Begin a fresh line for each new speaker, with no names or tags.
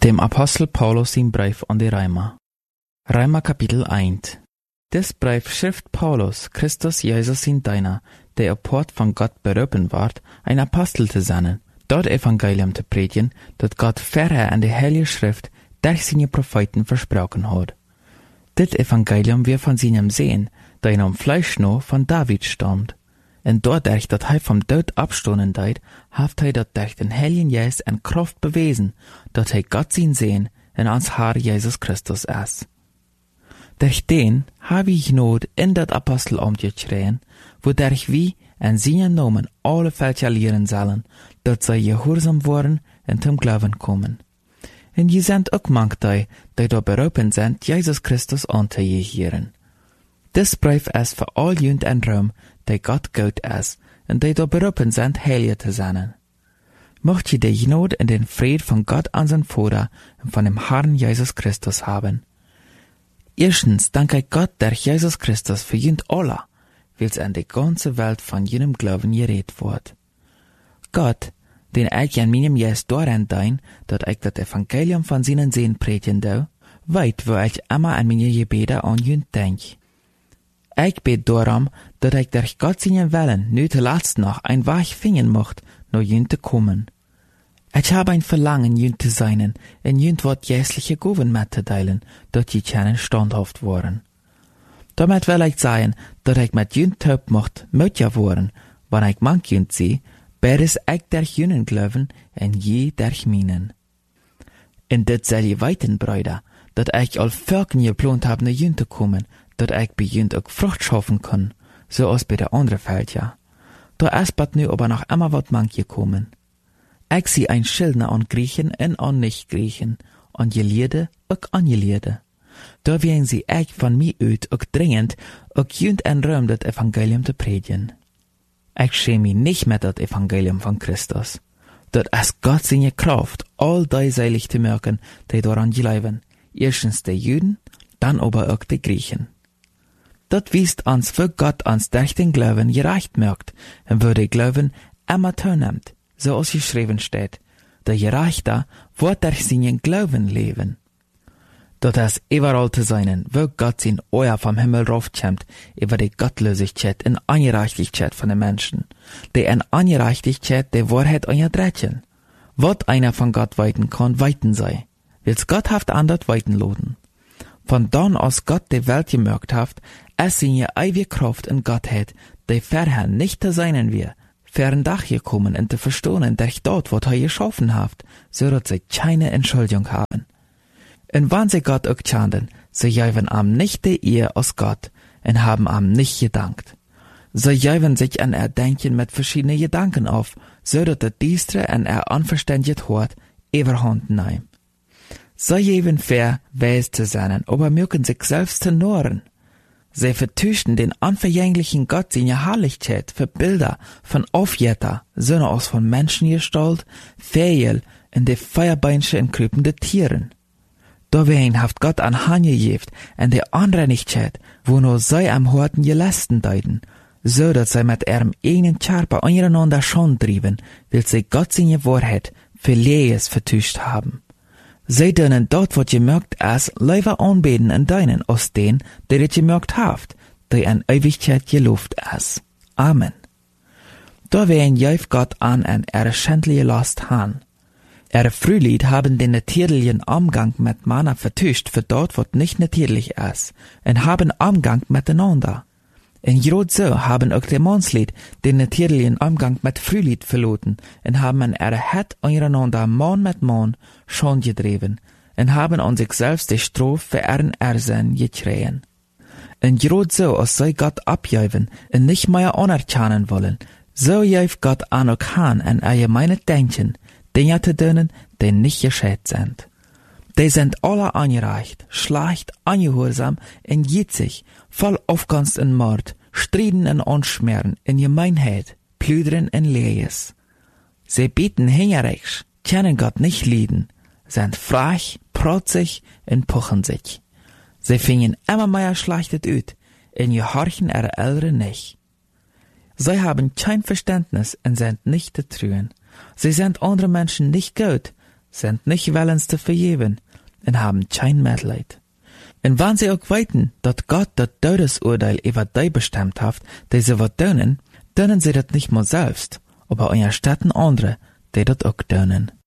Dem Apostel Paulus im Brief an die Römer. Römer Kapitel 1. Des Brief schrift Paulus, Christus Jesus in Deiner, der apart von Gott berufen ward, ein Apostel zu sein, dort Evangelium zu predigen, dat Gott vorher an die Heilige Schrift durch seine Propheten versprochen hat. Dit Evangelium wir von seinem sehen, da in am Fleisch noch von David stammt. Und dadurch, dat hij vom Tod abstoßen deed, haft hij dat durch den Heiligen Geist en Kraft bewiesen, dat hij Gott zien sehen en ans Herr Jesus Christus ist. Durch den habe ich Not in dat Apostelamt geschrien, wodurch wir en seinen Namen alle Völker lehren sollen, dat zij gehorsam worden en zum Glauben kommen. En je sind ook manch die da berufen sind, Jesus Christus anzuhören. Des Brief ist für all jünd en Rom, die Gott gut ist, und die da berufen sind, heilig zu sein. Mocht je die Not in den Fried von Gott an sein Vater und von dem Herrn Jesus Christus haben. Erstens danke ich Gott durch Jesus Christus für jünd alle, weil's an die ganze Welt von jenem Glauben geredet wird. Gott, den ich an meinem Geist daran dein, dat ich das Evangelium von seinen Sehen predigen do, weit, wo ich immer an meine Gebete an jünd denk. Ich bet darum, dat ich durch Gott seinen Willen nu zuletzt noch ein Weg finden mocht, noch jünd zu kommen. Ich habe ein Verlangen, jünd zu sein, und jünd wird jährliche Gaben mitzuteilen, dat die kennen standhaft waren. Damit will ich sagen, dat ich mit jünd taub mocht, mötja worden, wann ich manch jünd sie, beides ich durch jünden glauben, und je durch meinen. Und dit soll je weiten, Brüder, dat ich all Völkern geplant habe, nach jünd zu kommen, dat ich bei jünd auch Frucht schaffen kann, so als bei der anderen Völker. Da ist bald nu aber noch immer wat manch gekommen. Ich sie ein Schildner an Griechen und an Nicht-Griechen, an Gelehrte und an Gelehrte. Da werden sie echt von mir uit auch dringend, auch jünd en Rom das Evangelium zu predigen. Ich schäme mich nicht mit das Evangelium von Christus. Dat ist Gott seine Kraft, all die seilig zu merken, die daran glauben. Erstens die Juden, dann aber auch die Griechen. Dat wiest uns, wo Gott uns durch den Glauben gerecht merkt, und wo der Glauben immer zunimmt, so als geschrieben steht, der Gerechte wird durch seinen Glauben leben. Dat ist überall zu sein, wo Gott sein Euer vom Himmel raufkommt, über die Gottlosigkeit und Ungerechtigkeit von den Menschen, die in Ungerechtigkeit die Wahrheit unterdrücken. Was einer von Gott weiten kann, weiten sei, weil's Gott haft andert weiten loden. Von dann aus Gott die Welt gemerkt haft, es seine ewige Kraft in Gottheit, die vorher nicht zu sein wir, fern Dach gekommen und zu verstehen durch dort, was er geschaffen haft, so dass sie keine Entschuldigung haben. Und wann sie Gott auch chanten, sie geben am nicht die Ehe aus Gott und haben am nicht gedankt. Sie geben sich an Erdenken mit verschiedenen Gedanken auf, so dass der Diestre an unverständigt Hort überhand nehmen. Sie geben fair, weis zu sein, aber mögen sich selbst zu norren. Sie vertüchten den unvergänglichen Gott seine Herrlichkeit für Bilder von Aufjetter, sondern aus von Menschengestalt, Fähel und die Feuerbeinsche und krüpende Tieren. Dawein haft Gott an Hand gegeben, und die Unreinigkeit, wo nur sie am Horten gelästen deuten, so dass sie mit ihrem eigenen Körper untereinander schon trieben, weil sie Gott seine Wahrheit für Lehes vertuscht haben. Sie dürfen dort, was gemerkt ist, lieber anbeten und deinen aus den, der es gemerkt haft, die in Ewigkeit gelobt ist. Amen. Da werden jäuf Gott an und ihre schändliche Last han. Ihre Frühlied haben den natürlichen Umgang mit Manna vertuscht für dort, was nicht natürlich ist, und haben Umgang miteinander. Und gerade so haben auch die Mannslied den natürlichen Umgang mit Frühlied verloren und haben an ihre Het untereinander Mann mit Mann schon gedreven und haben an sich selbst die Strophe für ihren Ersinn gekriegt. Und gerade so, als sie Gott abjäuven und nicht mehr anerkennen wollen, so jäuft Gott an auch an allgemeine Denken, Dinge zu tun, die nicht gescheit sind. Die sind alle angereicht, schlecht, ungehorsam und jitzig, voll Aufgunst und Mord, Striden und Anschmerzen, in Gemeinheit, Plüdern und Lehes. Sie bieten hingerichs, kennen Gott nicht lieben, sind frech, protzig und puchen sich. Sie fingen immer mehr schlechtet ut, und gehorchen ihre Eltern nicht. Sie haben kein Verständnis und sind nicht zu trühen. Sie sind andere Menschen nicht gut, sind nicht willens zu vergeben und haben kein Mitleid. Und wenn sie auch weiten, dass Gott das Todesurteil über die bestimmt hat, die sie was tun sie das nicht mal selbst, aber anstatt andere, die das auch tun.